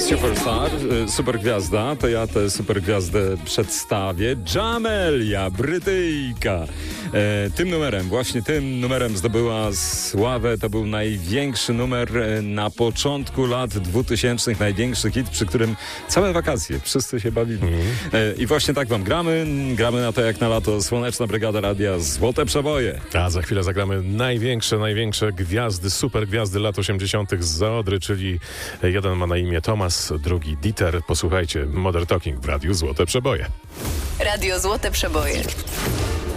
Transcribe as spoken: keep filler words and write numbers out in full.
Superstar, supergwiazda, to ja tę supergwiazdę przedstawię. Jamelia, Brytyjka. E, tym numerem, właśnie tym numerem zdobyła sławę. To był największy numer na początku lat dwutysięcznych, największy hit, przy którym całe wakacje wszyscy się bawili. Mm. E, I właśnie tak wam gramy. Gramy na to jak na lato. Słoneczna Brygada Radia, Złote Przeboje. A za chwilę zagramy największe, największe gwiazdy, super gwiazdy lat osiemdziesiątych z Zaodry, czyli jeden ma na imię Tomas, drugi Dieter. Posłuchajcie, Modern Talking w Radiu Złote Przeboje. Radio Złote Przeboje.